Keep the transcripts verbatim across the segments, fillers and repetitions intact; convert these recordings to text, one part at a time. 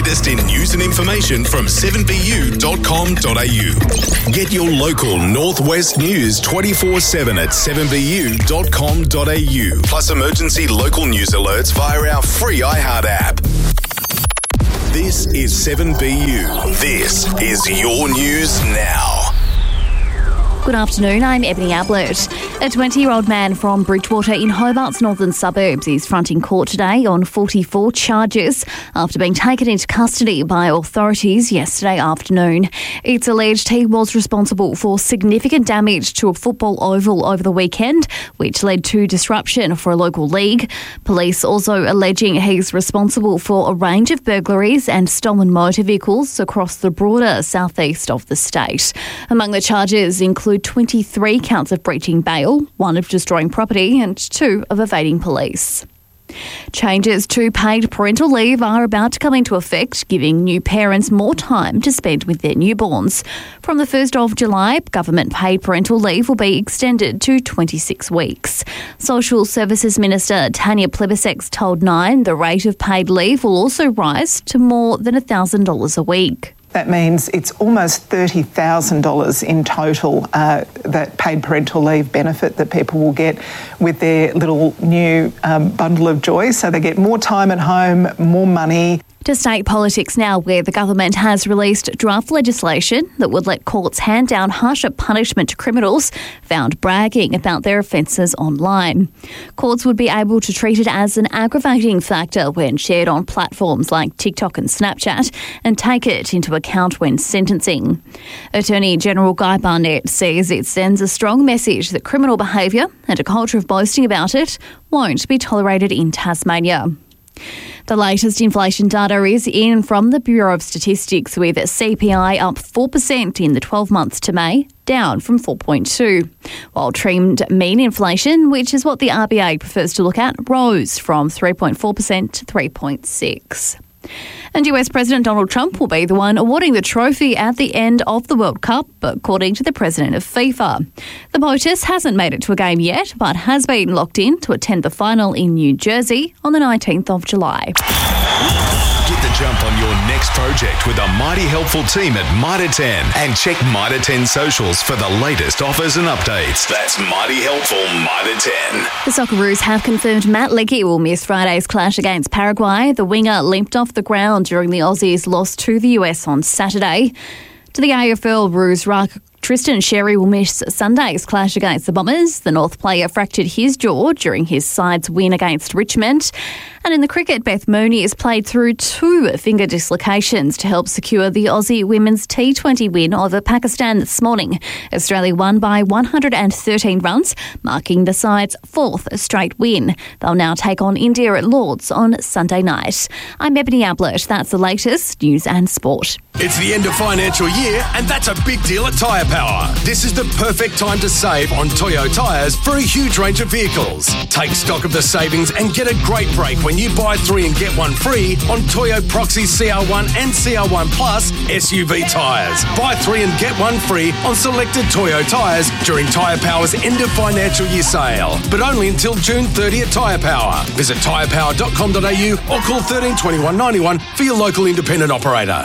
latest in news and information from seven b u dot com dot a u. Get your local Northwest news twenty-four seven at seven b u dot com dot a u. Plus emergency local news alerts via our free iHeart app. This is seven B U. This is your news now. Good afternoon, I'm Ebony Ablett. A twenty-year-old man from Bridgewater in Hobart's northern suburbs is fronting court today on forty-four charges after being taken into custody by authorities yesterday afternoon. It's alleged he was responsible for significant damage to a football oval over the weekend, which led to disruption for a local league. Police also alleging he's responsible for a range of burglaries and stolen motor vehicles across the broader southeast of the state. Among the charges include twenty-three counts of breaching bail, one of destroying property and two of evading police. Changes to paid parental leave are about to come into effect, giving new parents more time to spend with their newborns. From the first of July, government paid parental leave will be extended to twenty-six weeks. Social Services Minister Tanya Plibersek told Nine the rate of paid leave will also rise to more than one thousand dollars a week. That means it's almost thirty thousand dollars in total, uh, that paid parental leave benefit that people will get with their little new um, bundle of joy. So they get more time at home, more money. To state politics now, where the government has released draft legislation that would let courts hand down harsher punishment to criminals found bragging about their offences online. Courts would be able to treat it as an aggravating factor when shared on platforms like TikTok and Snapchat and take it into account when sentencing. Attorney General Guy Barnett says it sends a strong message that criminal behaviour and a culture of boasting about it won't be tolerated in Tasmania. The latest inflation data is in from the Bureau of Statistics, with C P I up four percent in the twelve months to May, down from four point two, while trimmed mean inflation, which is what the R B A prefers to look at, rose from three point four percent to three point six. And U S President Donald Trump will be the one awarding the trophy at the end of the World Cup, according to the president of FIFA. The Potus hasn't made it to a game yet, but has been locked in to attend the final in New Jersey on the nineteenth of July. Get the jump on your next project with a mighty helpful team at Mitre ten, and check Mitre ten socials for the latest offers and updates. That's mighty helpful Mitre ten. The Socceroos have confirmed Matt Leckie will miss Friday's clash against Paraguay. The winger limped off the ground during the Aussies' loss to the U S on Saturday. To the A F L, Roos ruck Tristan Sherry will miss Sunday's clash against the Bombers. The North player fractured his jaw during his side's win against Richmond. And in the cricket, Beth Mooney has played through two finger dislocations to help secure the Aussie women's T twenty win over Pakistan this morning. Australia won by one hundred thirteen runs, marking the side's fourth straight win. They'll now take on India at Lord's on Sunday night. I'm Ebony Ablett. That's the latest news and sport. It's the end of financial year, and that's a big deal at Tyre Power. This is the perfect time to save on Toyo tyres for a huge range of vehicles. Take stock of the savings and get a great break when you buy three and get one free on Toyo Proxy C R one and C R one Plus S U V tyres. Buy three and get one free on selected Toyo tyres during Tyre Power's end of financial year sale, but only until June thirtieth at Tyre Power. Visit tyre power dot com dot a u or call thirteen twenty-one ninety-one for your local independent operator.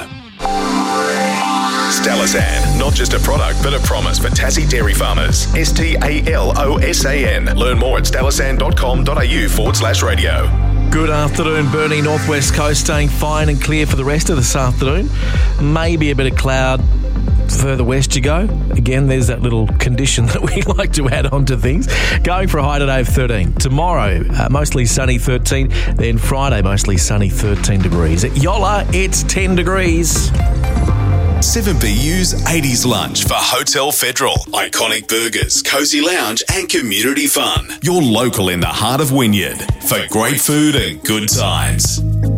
Stalosan, not just a product, but a promise for Tassie dairy farmers. S T A L O S A N. Learn more at stalosan dot com dot a u forward slash radio. Good afternoon, Bernie. Northwest coast staying fine and clear for the rest of this afternoon. Maybe a bit of cloud further west you go. Again, there's that little condition that we like to add on to things. Going for a high today of thirteen. Tomorrow, uh, mostly sunny thirteen. Then Friday, mostly sunny thirteen degrees. At Yolla, it's ten degrees. seven B U's eighties Lunch for Hotel Federal. Iconic burgers, cosy lounge and community fun. You're local in the heart of Wynyard for great food and good times.